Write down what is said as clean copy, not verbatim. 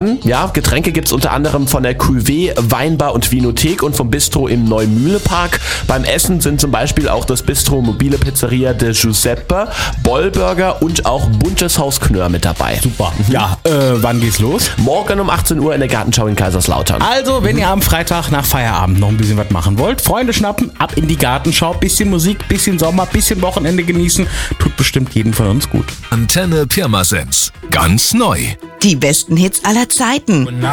Essen. Ja, Getränke gibt's unter anderem von der Cuvée, Weinbar und Vinothek und vom Bistro im Neumühlepark. Beim Essen sind zum Beispiel auch das Bistro Mobile Pizzeria de Giuseppe, Bollburger und auch Buntes Haus Knör mit dabei. Super. Ja, wann geht's los? Morgen um 18 Uhr in der Gartenschau in Kaiserslautern. Also, wenn ihr am Freitag nach Feierabend noch ein bisschen was machen wollt, Freunde schnappen, ab in die Gartenschau, bisschen Musik, bisschen Sommer, bisschen Wochenende genießen, tut bestimmt jedem von uns gut. Antenne Pirmasens. Ganz neu. Die besten Hits aller Zeiten.